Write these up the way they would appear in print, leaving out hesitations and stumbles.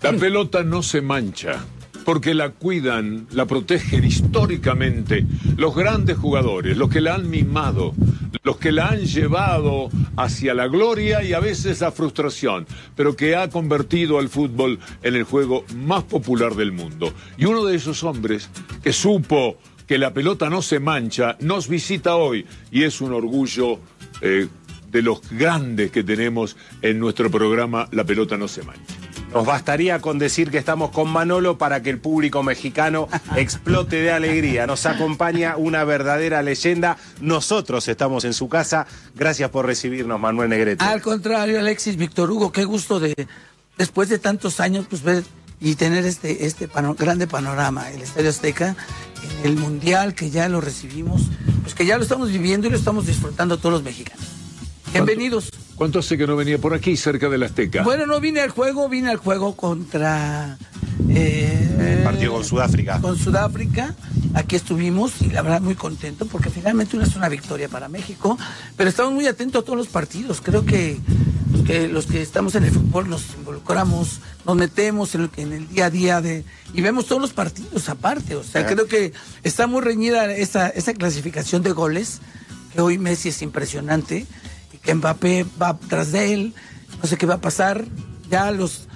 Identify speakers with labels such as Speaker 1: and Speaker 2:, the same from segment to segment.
Speaker 1: La pelota no se mancha, porque la cuidan, la protegen históricamente los grandes jugadores, los que la han mimado, los que la han llevado hacia la gloria y a veces la frustración, pero que ha convertido al fútbol en el juego más popular del mundo. Y uno de esos hombres que supo que la pelota no se mancha, nos visita hoy y es un orgullo de los grandes que tenemos en nuestro programa La Pelota No Se Mancha.
Speaker 2: Nos bastaría con decir que estamos con Manolo para que el público mexicano explote de alegría. Nos acompaña una verdadera leyenda. Nosotros estamos en su casa. Gracias por recibirnos, Manuel Negrete.
Speaker 3: Al contrario, Alexis, Víctor Hugo, qué gusto después de tantos años, pues ver y tener grande panorama, el Estadio Azteca, en el Mundial, que ya lo recibimos, pues que ya lo estamos viviendo y lo estamos disfrutando todos los mexicanos. Bienvenidos.
Speaker 1: ¿Cuánto hace que no venía por aquí, cerca del Azteca?
Speaker 3: Bueno, no vine al juego contra...
Speaker 2: partido con Sudáfrica.
Speaker 3: Con Sudáfrica, aquí estuvimos y la verdad muy contento porque finalmente es una victoria para México, pero estamos muy atentos a todos los partidos. Creo que los que estamos en el fútbol nos involucramos, nos metemos en el día a día y vemos todos los partidos aparte. O sea, creo que está muy reñida esa clasificación de goles, que hoy Messi es impresionante, que Mbappé va tras de él, no sé qué va a pasar, ya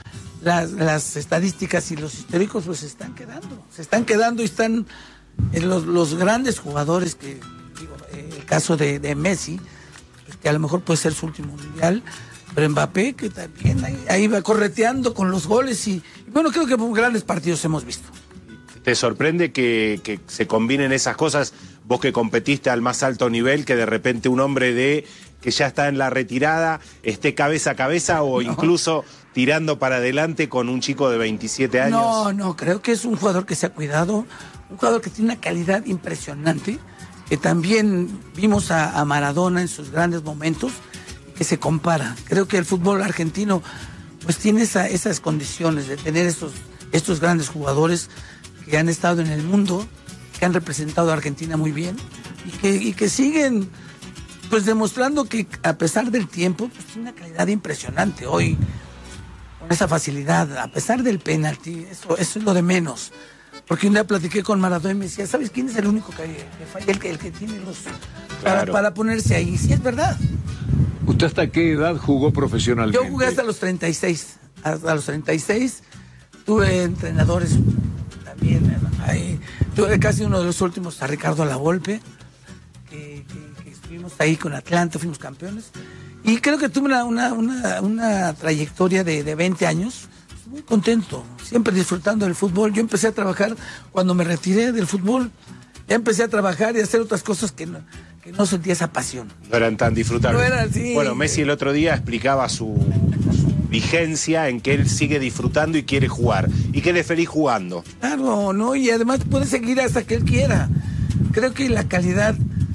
Speaker 3: las estadísticas y los históricos pues se están quedando y están los grandes jugadores el caso de Messi, pues, que a lo mejor puede ser su último mundial, pero Mbappé que también ahí va correteando con los goles y bueno, creo que grandes partidos hemos visto.
Speaker 2: ¿Te sorprende que se combinen esas cosas? Vos que competiste al más alto nivel, que de repente un hombre que ya está en la retirada esté cabeza a cabeza o incluso tirando para adelante con un chico de 27 años.
Speaker 3: No, creo que es un jugador que se ha cuidado, un jugador que tiene una calidad impresionante, que también vimos a Maradona en sus grandes momentos y que se compara. Creo que el fútbol argentino pues tiene esas condiciones de tener estos grandes jugadores que han estado en el mundo, que han representado a Argentina muy bien y que siguen pues demostrando que a pesar del tiempo pues tiene una calidad impresionante hoy, con esa facilidad, a pesar del penalti, eso es lo de menos. Porque un día platiqué con Maradona y me decía, ¿sabes quién es el único que falla? El que tiene los...
Speaker 2: Claro.
Speaker 3: Para ponerse ahí, sí es verdad.
Speaker 1: ¿Usted hasta qué edad jugó profesionalmente?
Speaker 3: Yo jugué hasta los 36. Hasta los 36 tuve entrenadores también. Ahí. Tuve casi uno de los últimos a Ricardo Lavolpe, que estuvimos ahí con Atlanta, fuimos campeones. Y creo que tuve una trayectoria de 20 años, muy contento, siempre disfrutando del fútbol. Yo empecé a trabajar cuando me retiré del fútbol. Ya empecé a trabajar y a hacer otras cosas que no sentía esa pasión.
Speaker 2: No eran tan disfrutables.
Speaker 3: No eran, sí.
Speaker 2: Bueno, Messi el otro día explicaba su vigencia en que él sigue disfrutando y quiere jugar. Y que él es feliz jugando.
Speaker 3: Claro, ¿no? Y además puede seguir hasta que él quiera. Creo que la calidad,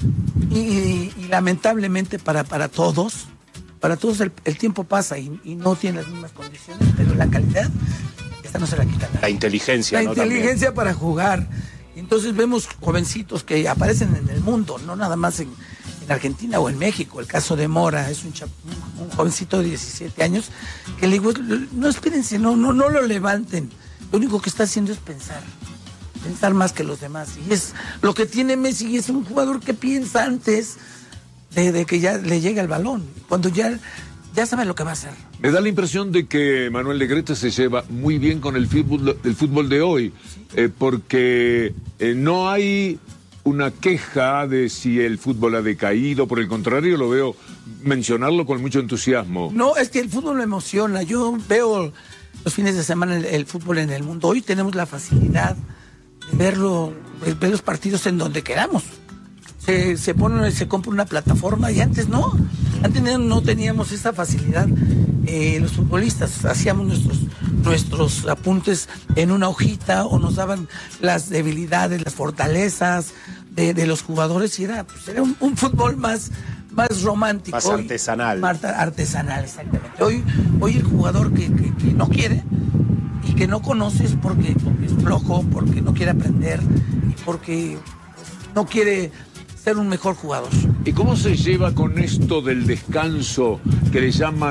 Speaker 3: y lamentablemente para todos el tiempo pasa y no tiene las mismas condiciones, pero la calidad, esta no se la quita nada.
Speaker 2: La inteligencia,
Speaker 3: ¿no? La inteligencia para jugar. Entonces vemos jovencitos que aparecen en el mundo, no nada más en Argentina o en México. El caso de Mora es un jovencito de 17 años que le digo, no espérense, no lo levanten. Lo único que está haciendo es pensar más que los demás. Y es lo que tiene Messi, es un jugador que piensa antes de que ya le llegue el balón, cuando ya sabe lo que va a hacer.
Speaker 1: Me da la impresión de que Manuel Negrete se lleva muy bien con el fútbol de hoy, porque no hay una queja de si el fútbol ha decaído, por el contrario lo veo mencionarlo con mucho entusiasmo.
Speaker 3: No, es que el fútbol me emociona, yo veo los fines de semana el fútbol en el mundo, hoy tenemos la facilidad de verlo, de ver los partidos en donde queramos. Se compra una plataforma y antes no teníamos esa facilidad. Los futbolistas hacíamos nuestros apuntes en una hojita o nos daban las debilidades, las fortalezas de los jugadores y era un fútbol más romántico.
Speaker 2: Más artesanal.
Speaker 3: Más artesanal, exactamente. Hoy el jugador que no quiere y que no conoce es porque es flojo, porque no quiere aprender y porque no quiere ser un mejor jugador.
Speaker 1: ¿Y cómo se lleva con esto del descanso que le llaman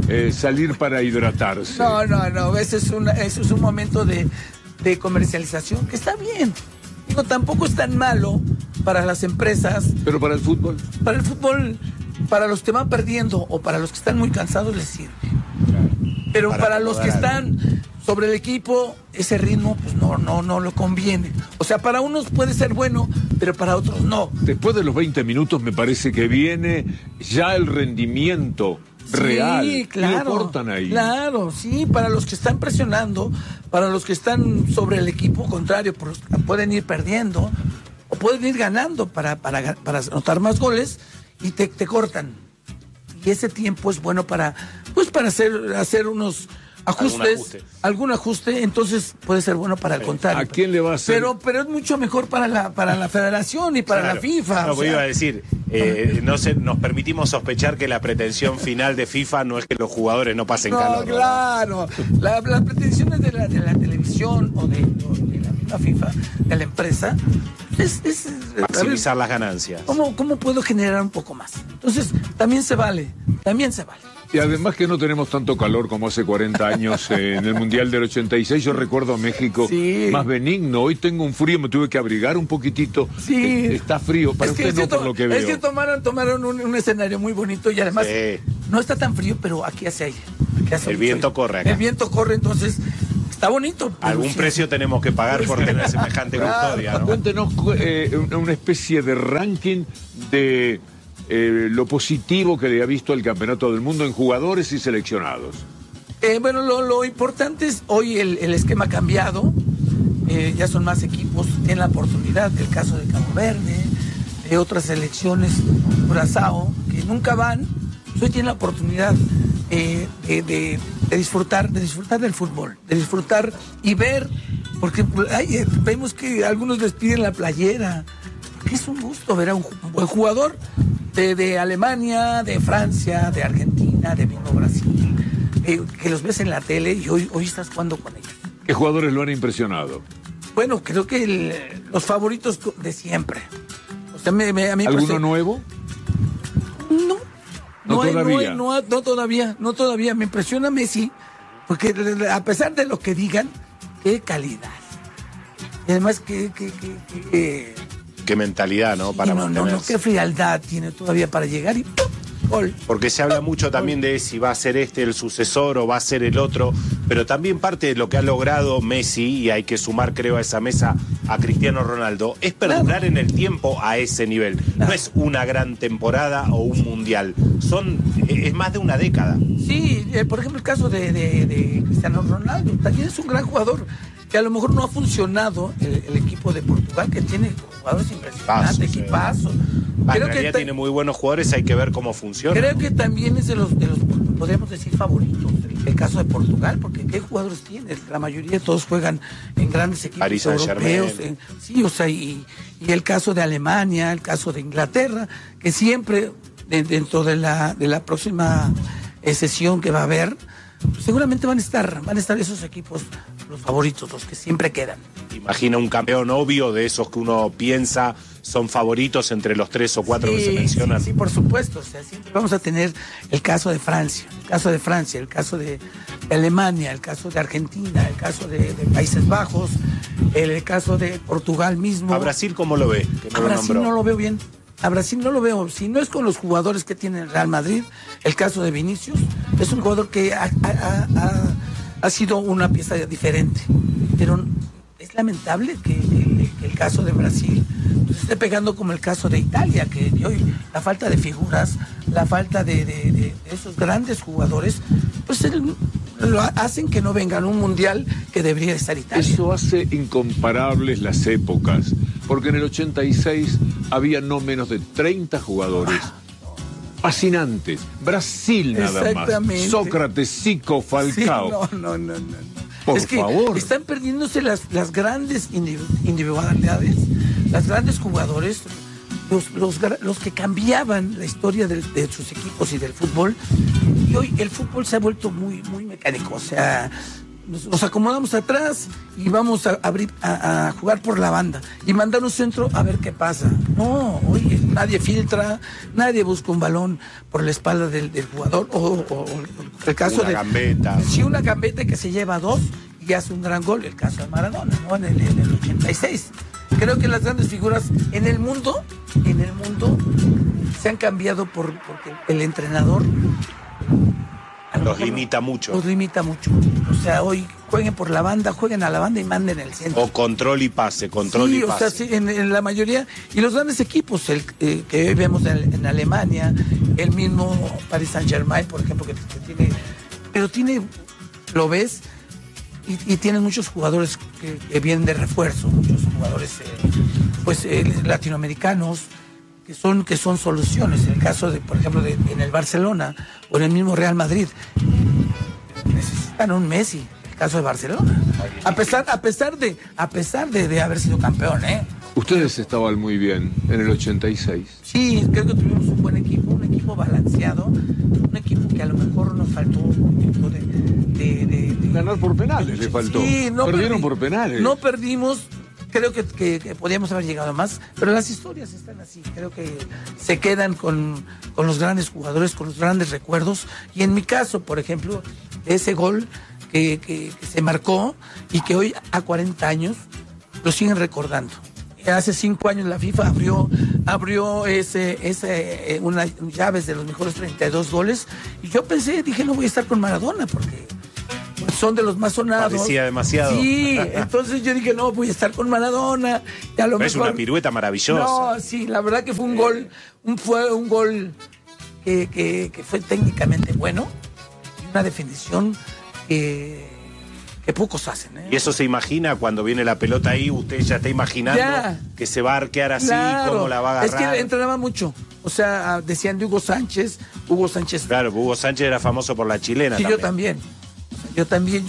Speaker 1: salir para hidratarse.
Speaker 3: No, ese es un momento de comercialización que está bien. Digo, tampoco es tan malo para las empresas.
Speaker 1: Pero para el fútbol.
Speaker 3: Para el fútbol, para los que van perdiendo o para los que están muy cansados les sirve. Claro. Pero para los que están sobre el equipo, ese ritmo pues no lo conviene. O sea, para unos puede ser bueno, pero para otros no.
Speaker 1: Después de los 20 minutos me parece que viene ya el rendimiento real.
Speaker 3: Sí, claro.
Speaker 1: Y lo cortan ahí.
Speaker 3: Claro, sí, para los que están presionando, para los que están sobre el equipo contrario, pueden ir perdiendo o pueden ir ganando para anotar más goles y te cortan. Y ese tiempo es bueno para hacer unos ajustes, algún ajuste, entonces puede ser bueno para el contrario.
Speaker 1: ¿A quién le va a hacer?
Speaker 3: Pero es mucho mejor para la federación y para la FIFA.
Speaker 2: No, iba a decir, nos permitimos sospechar que la pretensión final de FIFA no es que los jugadores no pasen calor.
Speaker 3: Claro, las pretensiones de la televisión o de la misma FIFA, de la empresa, es
Speaker 2: maximizar las ganancias.
Speaker 3: ¿Cómo puedo generar un poco más? Entonces, también se vale.
Speaker 1: Y además que no tenemos tanto calor como hace 40 años en el Mundial del 86. Yo recuerdo a México más benigno. Hoy tengo un frío, me tuve que abrigar un poquitito.
Speaker 3: Sí.
Speaker 1: Está frío, para usted no, por lo que veo.
Speaker 3: Es que tomaron un escenario muy bonito y además no está tan frío, pero aquí hace aire.
Speaker 2: El viento corre acá.
Speaker 3: El viento corre, entonces está bonito.
Speaker 2: Algún precio tenemos que pagar por tener semejante custodia, ¿no?
Speaker 1: Cuéntenos una especie de ranking de lo positivo que le ha visto el Campeonato del Mundo en jugadores y seleccionados.
Speaker 3: Bueno, lo importante es hoy el esquema ha cambiado, ya son más equipos, tienen la oportunidad, el caso de Cabo Verde, de otras selecciones, Curazao, que nunca van, hoy tienen la oportunidad de disfrutar del fútbol, de disfrutar y ver, porque vemos que algunos les piden la playera, porque es un gusto ver a un buen jugador de Alemania, de Francia, de Argentina, de mismo Brasil, que los ves en la tele y hoy estás jugando con ellos.
Speaker 1: ¿Qué jugadores lo han impresionado?
Speaker 3: Bueno, creo que los favoritos de siempre. O sea, a mí
Speaker 1: ¿Alguno nuevo?
Speaker 3: No todavía. Me impresiona Messi, porque a pesar de lo que digan, qué calidad. Y además,
Speaker 2: qué mentalidad, ¿no? Para mantenerse.
Speaker 3: Qué frialdad tiene todavía para llegar y ¡pum! Gol.
Speaker 2: Porque se habla mucho también de si va a ser el sucesor o va a ser el otro, pero también parte de lo que ha logrado Messi, y hay que sumar, creo, a esa mesa a Cristiano Ronaldo, es perdurar en el tiempo a ese nivel. No es una gran temporada o un mundial, es más de una década.
Speaker 3: Sí, por ejemplo, el caso de Cristiano Ronaldo, también es un gran jugador, que a lo mejor no ha funcionado el equipo de Portugal, que tiene jugadores impresionantes, equipazo.
Speaker 2: En realidad tiene muy buenos jugadores, hay que ver cómo funciona.
Speaker 3: Creo que también es de los podríamos decir, favoritos, el caso de Portugal, porque ¿qué jugadores tiene? La mayoría de todos juegan en grandes equipos europeos. Y el caso de Alemania, el caso de Inglaterra, que siempre, dentro de la próxima sesión que va a haber, seguramente van a estar esos equipos los favoritos, los que siempre quedan.
Speaker 2: Imagina un campeón obvio de esos que uno piensa son favoritos entre los 3 o 4 que se mencionan.
Speaker 3: Sí, por supuesto. O sea, siempre vamos a tener el caso de Francia, el caso de Alemania, el caso de Argentina, el caso de Países Bajos, el caso de Portugal mismo.
Speaker 2: ¿A Brasil cómo lo ve?
Speaker 3: A Brasil no lo veo bien. A Brasil no lo veo. Si no es con los jugadores que tiene el Real Madrid, el caso de Vinicius, es un jugador que ha sido una pieza diferente. Pero es lamentable que el caso de Brasil se esté pegando como el caso de Italia, que hoy la falta de figuras, la falta de esos grandes jugadores, pues lo hacen que no vengan a un mundial que debería estar Italia.
Speaker 1: Eso hace incomparables las épocas, porque en el 86 había no menos de 30 jugadores. Fascinantes. Brasil nada más. Sócrates, Zico, Falcao.
Speaker 3: Sí, no.
Speaker 1: Por favor.
Speaker 3: Están perdiéndose las grandes individualidades, las grandes jugadores, los que cambiaban la historia de sus equipos y del fútbol. Y hoy el fútbol se ha vuelto muy, muy mecánico. O sea, nos acomodamos atrás y vamos a jugar por la banda y mandar un centro a ver qué pasa. No, oye, nadie filtra, nadie busca un balón por la espalda del jugador, o el caso
Speaker 2: una gambeta.
Speaker 3: Sí, una gambeta que se lleva 2 y hace un gran gol, el caso de Maradona, ¿no? En el 86. Creo que las grandes figuras en el mundo se han cambiado porque el entrenador
Speaker 2: los limita mucho.
Speaker 3: Los limita mucho. O sea, hoy jueguen por la banda, jueguen a la banda y manden el centro.
Speaker 2: O control y pase, control y pase.
Speaker 3: O sea, sí, en la mayoría. Y los grandes equipos, que hoy vemos en Alemania, el mismo Paris Saint-Germain, por ejemplo, que tiene... Pero tiene, lo ves, y tienen muchos jugadores que vienen de refuerzo, muchos jugadores latinoamericanos, que son soluciones. En el caso de, por ejemplo, en el Barcelona o en el mismo Real Madrid, necesitan un Messi. El caso de Barcelona, a pesar de haber sido campeón,
Speaker 1: Ustedes estaban muy bien en el 86.
Speaker 3: Sí, creo que tuvimos un buen equipo, un equipo balanceado, un equipo que a lo mejor nos faltó un poquito de
Speaker 1: ganar por penales le faltó.
Speaker 3: Sí,
Speaker 1: perdieron por penales.
Speaker 3: No perdimos. Creo que podíamos haber llegado más, pero las historias están así. Creo que se quedan con los grandes jugadores, con los grandes recuerdos. Y en mi caso, por ejemplo, ese gol que se marcó y que hoy, a 40 años, lo siguen recordando. Hace 5 años la FIFA abrió unas llaves de los mejores 32 goles. Y yo dije, no voy a estar con Maradona porque son de los más sonados.
Speaker 2: Parecía demasiado.
Speaker 3: Sí, entonces yo dije, no, voy a estar con Maradona. Y a lo
Speaker 2: es
Speaker 3: mejor...
Speaker 2: una pirueta maravillosa.
Speaker 3: No, sí, la verdad que fue un gol, fue un gol que fue técnicamente bueno y una definición que pocos hacen.
Speaker 2: Y eso se imagina cuando viene la pelota ahí, usted ya está imaginando que se va a arquear así, cómo la va a agarrar.
Speaker 3: Es que entrenaba mucho. O sea, decían de Hugo Sánchez.
Speaker 2: Claro, Hugo Sánchez era famoso por la chilena.
Speaker 3: Sí,
Speaker 2: también.
Speaker 3: Yo también.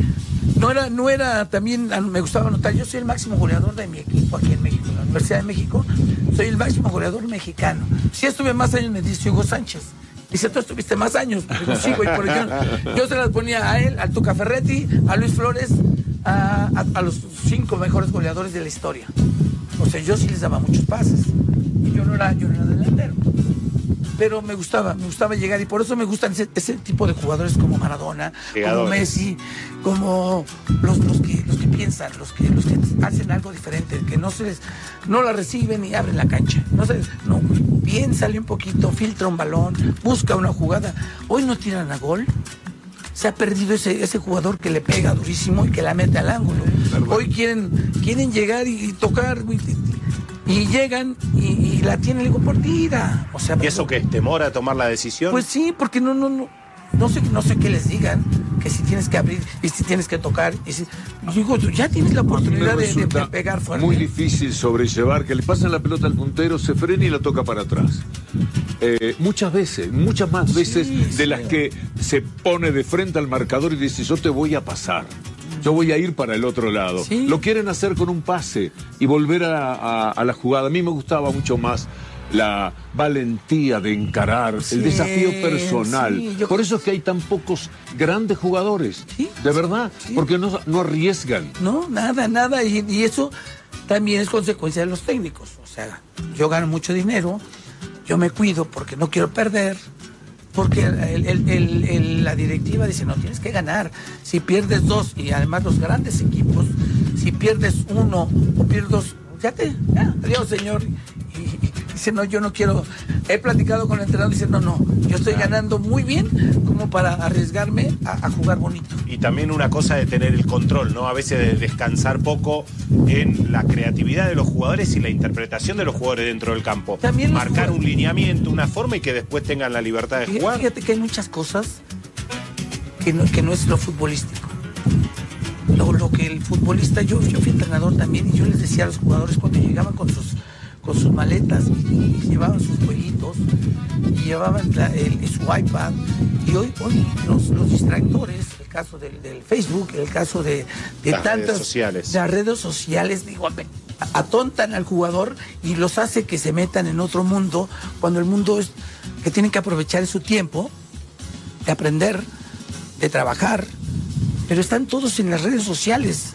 Speaker 3: No era también, me gustaba anotar, yo soy el máximo goleador de mi equipo aquí en México, en la Universidad de México, soy el máximo goleador mexicano. Si estuve más años, me dice Hugo Sánchez. Dice, tú estuviste más años. Digo, sí, güey, por ejemplo, yo se las ponía a él, al Tuca Ferretti, a Luis Flores, a los 5 mejores goleadores de la historia. O sea, yo sí les daba muchos pases. Y yo no era delantero. Pero me gustaba llegar, y por eso me gustan ese tipo de jugadores como Maradona, como Messi, como los que piensan, los que hacen algo diferente, que no la reciben y abren la cancha. Piénsale un poquito, filtra un balón, busca una jugada. Hoy no tiran a gol. Se ha perdido ese jugador que le pega durísimo y que la mete al ángulo. Hoy quieren llegar y tocar, y llegan y la tienen, le digo, por tira. O sea,
Speaker 2: ¿y eso qué es? ¿Temor a tomar la decisión?
Speaker 3: Pues sí, porque no sé qué les digan, que si tienes que abrir y si tienes que tocar. Y si, digo, ya tienes la oportunidad de pegar fuerte.
Speaker 1: Muy difícil sobrellevar, que le pasan la pelota al puntero, se frena y la toca para atrás. Muchas más veces de las que se pone de frente al marcador y dice, yo te voy a pasar. Yo voy a ir para el otro lado. Sí. Lo quieren hacer con un pase y volver a la jugada. A mí me gustaba mucho más la valentía de encarar, el desafío personal. Por eso es que hay tan pocos grandes jugadores. De verdad, porque no arriesgan.
Speaker 3: No, nada. Y eso también es consecuencia de los técnicos. O sea, yo gano mucho dinero, yo me cuido porque no quiero perder. Porque la directiva dice, no, tienes que ganar. Si pierdes 2, y además los grandes equipos, si pierdes 1 o pierdes 2, adiós, señor. Y dice, no, yo no quiero. He platicado con el entrenador y dice, no, yo estoy ganando muy bien como para arriesgarme a jugar bonito.
Speaker 2: Y también una cosa de tener el control, ¿no? A veces de descansar poco en la creatividad de los jugadores y la interpretación de los jugadores dentro del campo. También marcar un lineamiento, una forma, y que después tengan la libertad de jugar.
Speaker 3: Fíjate que hay muchas cosas que no es lo futbolístico. Lo que el futbolista, yo fui entrenador también, y yo les decía a los jugadores cuando llegaban con sus maletas y llevaban sus jueguitos y llevaban su iPad, y hoy los distractores, el caso del Facebook, el caso de tantas las redes sociales, digo, atontan al jugador y los hace que se metan en otro mundo, cuando el mundo es que tienen que aprovechar su tiempo de aprender, de trabajar, pero están todos en las redes sociales.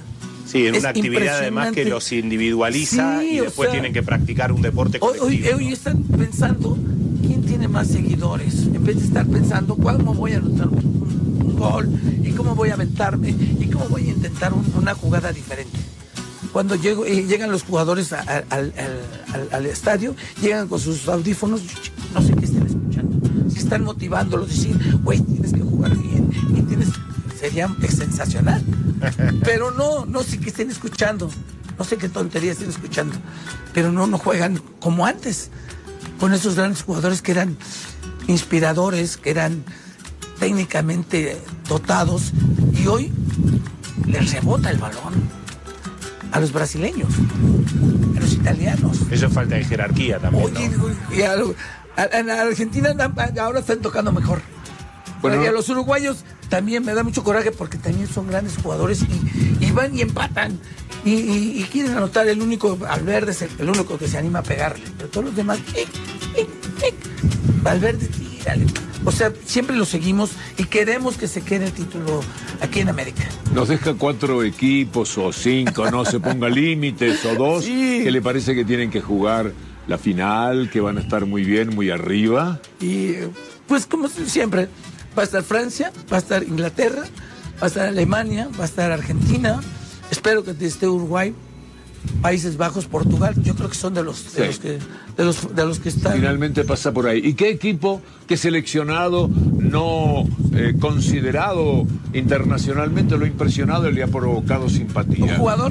Speaker 2: Sí, en
Speaker 3: Es
Speaker 2: una actividad además que
Speaker 3: impresionante.
Speaker 2: los individualiza
Speaker 3: Sí,
Speaker 2: y
Speaker 3: o
Speaker 2: después
Speaker 3: sea,
Speaker 2: tienen que practicar un deporte colectivo.
Speaker 3: Hoy están pensando quién tiene más seguidores, en vez de estar pensando cómo voy a anotar un gol y cómo voy a aventarme y cómo voy a intentar una jugada diferente. Cuando llegan los jugadores al estadio, llegan con sus audífonos, no sé qué estén escuchando. Si están motivándolos, decir, güey, tienes que jugar bien y sería sensacional. Pero no sé qué estén escuchando, no sé qué tontería estén escuchando, pero no juegan como antes, con esos grandes jugadores que eran inspiradores, que eran técnicamente dotados, y hoy les rebota el balón a los brasileños, a los italianos.
Speaker 2: Eso es falta de jerarquía también,
Speaker 3: Oye,
Speaker 2: ¿no?
Speaker 3: y a Argentina ahora están tocando mejor.
Speaker 1: Bueno,
Speaker 3: Y a los uruguayos también me da mucho coraje porque también son grandes jugadores y van y empatan y quieren anotar. El único, Valverde es el único que se anima a pegarle, pero todos los demás, Valverde, tírale. O sea, siempre lo seguimos y queremos que se quede el título aquí en América.
Speaker 1: nos deja 4 equipos o 5, no se ponga límites, o 2,
Speaker 3: Sí.
Speaker 1: que le parece que tienen que jugar la final, que van a estar muy bien, muy arriba.
Speaker 3: Y pues como siempre, va a estar Francia, va a estar Inglaterra, va a estar Alemania, va a estar Argentina, espero que esté Uruguay, Países Bajos, Portugal. Yo creo que son de los que están.
Speaker 1: Finalmente pasa por ahí. ¿Y qué equipo, qué seleccionado no considerado internacionalmente lo impresionado le ha provocado simpatía?
Speaker 3: ¿Un jugador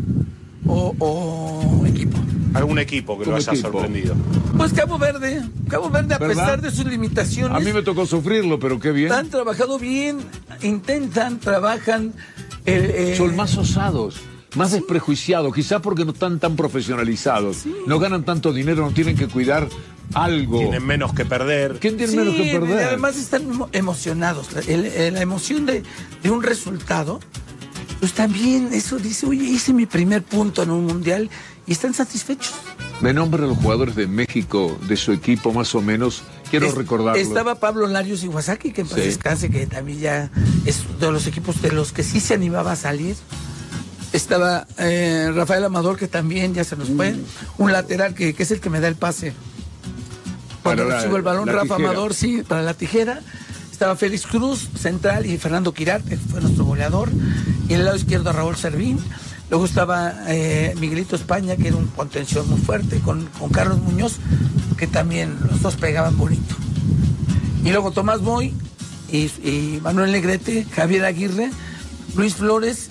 Speaker 3: o equipo?
Speaker 2: Algún equipo que lo
Speaker 1: ¿Cómo
Speaker 2: haya
Speaker 1: equipo?
Speaker 2: sorprendido.
Speaker 3: Pues Cabo Verde a
Speaker 1: ¿Verdad?
Speaker 3: pesar de sus limitaciones,
Speaker 1: A mí me tocó sufrirlo, pero qué bien.
Speaker 3: han trabajado bien, intentan, trabajan.
Speaker 1: Son más osados, más desprejuiciados, quizás porque no están tan profesionalizados. No ganan tanto dinero, no tienen que cuidar algo.
Speaker 2: Tienen menos que perder.
Speaker 1: ¿Quién tiene menos que
Speaker 3: y
Speaker 1: perder?
Speaker 3: además están emocionados. La emoción de un resultado, pues también eso dice, oye, hice mi primer punto en un mundial y están satisfechos.
Speaker 1: Me nombra los jugadores de México, de su equipo más o menos. Quiero recordarlo.
Speaker 3: Estaba Pablo Larios Iwasaki, que en paz
Speaker 1: Sí.
Speaker 3: descanse, que también ya es de los equipos de los que sí se animaba a salir. Estaba Rafael Amador, que también ya se nos fue. Un lateral que es el que me da el pase. Cuando
Speaker 1: Para
Speaker 3: recibo el balón,
Speaker 1: la
Speaker 3: Rafa
Speaker 1: tijera.
Speaker 3: Amador, sí, para la tijera. Estaba Félix Cruz, central, y Fernando Quirarte, que fue nuestro goleador. Y en el lado izquierdo Raúl Servín. Luego estaba Miguelito España, que era un contención muy fuerte, con Carlos Muñoz, que también los dos pegaban bonito. Y luego Tomás Boy y Manuel Negrete, Javier Aguirre, Luis Flores,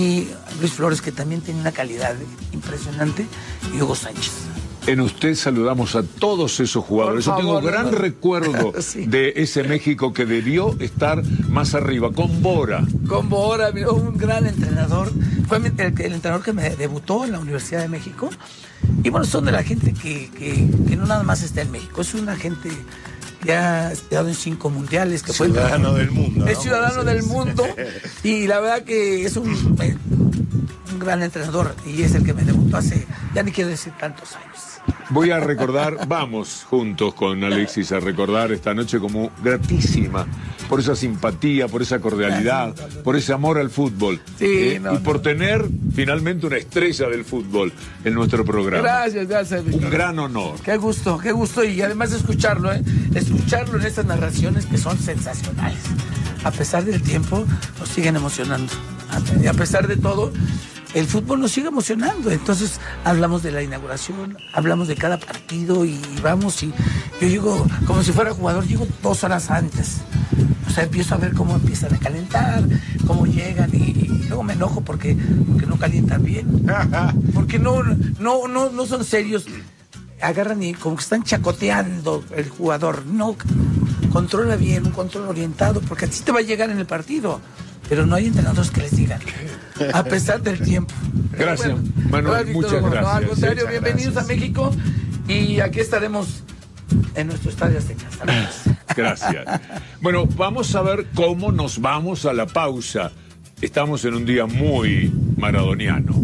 Speaker 3: que también tiene una calidad impresionante, y Hugo Sánchez.
Speaker 1: En usted saludamos a todos esos jugadores.
Speaker 3: Por
Speaker 1: Yo tengo
Speaker 3: favor,
Speaker 1: gran
Speaker 3: hermano.
Speaker 1: recuerdo
Speaker 3: Sí.
Speaker 1: de ese México que debió estar más arriba, con Bora.
Speaker 3: Con Bora, un gran entrenador. Fue el entrenador que me debutó en la Universidad de México. Y bueno, son de la gente que no nada más está en México. Es una gente que ha estado en 5 mundiales. Que
Speaker 2: Ciudadano del mundo,
Speaker 3: Es
Speaker 2: ¿no?
Speaker 3: ciudadano
Speaker 2: Como se
Speaker 3: del
Speaker 2: dice.
Speaker 3: mundo. Y la verdad que es un gran entrenador. Y es el que me debutó hace, ya ni quiero decir, tantos años.
Speaker 1: Voy a recordar, vamos juntos con Alexis a recordar esta noche como gratísima, por esa simpatía, por esa cordialidad, por ese amor al fútbol.
Speaker 3: Sí,
Speaker 1: y por tener finalmente una estrella del fútbol en nuestro programa.
Speaker 3: Gracias, Víctor.
Speaker 1: Un gran honor.
Speaker 3: Qué gusto, y además escucharlo en estas narraciones que son sensacionales. A pesar del tiempo, nos siguen emocionando. Y a pesar de todo, el fútbol nos sigue emocionando. Entonces, hablamos de la inauguración, hablamos de cada partido y vamos, y yo llego, como si fuera jugador, llego 2 horas antes. O sea, empiezo a ver cómo empiezan a calentar, cómo llegan, y luego me enojo porque no calientan bien. Porque no son serios. Agarran y como que están chacoteando el jugador. No, controla bien, un control orientado, porque así te va a llegar en el partido. Pero no hay entrenadores que les digan, a pesar del tiempo.
Speaker 1: Gracias, Manuel,
Speaker 3: Víctor
Speaker 1: muchas
Speaker 3: Hugo.
Speaker 1: gracias.
Speaker 3: No, al contrario,
Speaker 1: Muchas
Speaker 3: bienvenidos
Speaker 1: gracias.
Speaker 3: a México, y aquí estaremos en nuestro estadio Azteca. Saludos.
Speaker 1: Gracias. Bueno, vamos a ver cómo nos vamos a la pausa. Estamos en un día muy maradoniano.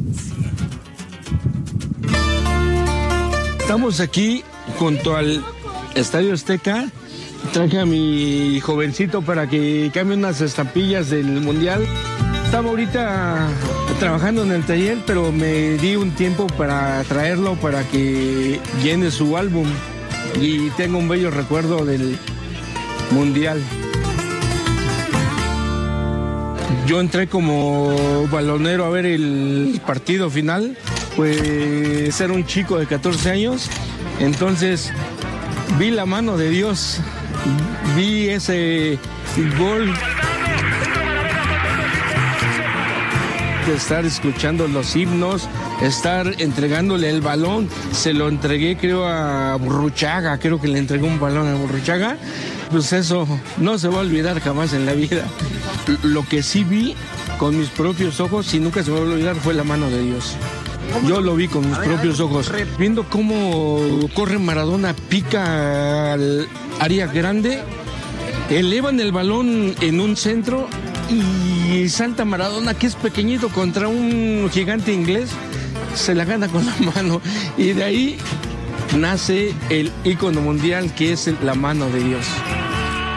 Speaker 4: Estamos aquí junto al Estadio Azteca. Traje a mi jovencito para que cambie unas estampillas del Mundial. Estaba ahorita trabajando en el taller, pero me di un tiempo para traerlo para que llene su álbum. Y tengo un bello recuerdo del Mundial. Yo entré como balonero a ver el partido final. Pues era un chico de 14 años. Entonces vi la mano de Dios. Vi ese gol. Estar escuchando los himnos, estar entregándole el balón. Se lo entregué, creo, a Burruchaga. Creo que le entregó un balón a Burruchaga. Pues eso no se va a olvidar jamás en la vida. Lo que sí vi con mis propios ojos y nunca se me va a olvidar fue la mano de Dios. Yo lo vi con mis propios ojos. Viendo cómo corre Maradona, pica al área grande, elevan el balón en un centro y salta Maradona, que es pequeñito, contra un gigante inglés, se la gana con la mano. Y de ahí nace el ícono mundial, que es la mano de Dios.